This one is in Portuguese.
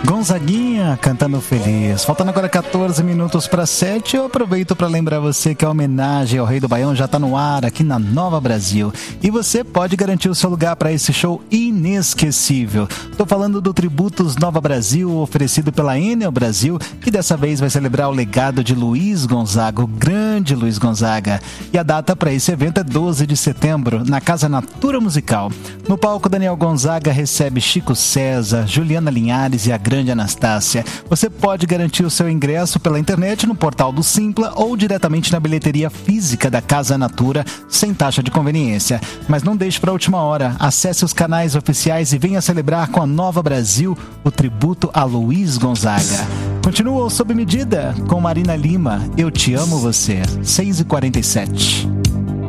Gonzaguinha cantando feliz. Faltando agora 14 minutos para 7. Eu aproveito para lembrar você que a homenagem ao Rei do Baião já está no ar aqui na Nova Brasil. E você pode garantir o seu lugar para esse show inesquecível. Estou falando do Tributos Nova Brasil, oferecido pela Enel Brasil, que dessa vez vai celebrar o legado de Luiz Gonzaga, o grande Luiz Gonzaga. E a data para esse evento é 12 de setembro, na Casa Natura Musical. No palco, Daniel Gonzaga recebe Chico César, Juliana Linhares e a grande Anastácia. Você pode garantir o seu ingresso pela internet no portal do Simpla ou diretamente na bilheteria física da Casa Natura, sem taxa de conveniência. Mas não deixe para a última hora. Acesse os canais oficiais e venha celebrar com a Nova Brasil o tributo a Luiz Gonzaga. Continua o Sob Medida com Marina Lima. Eu te amo você. 6h47.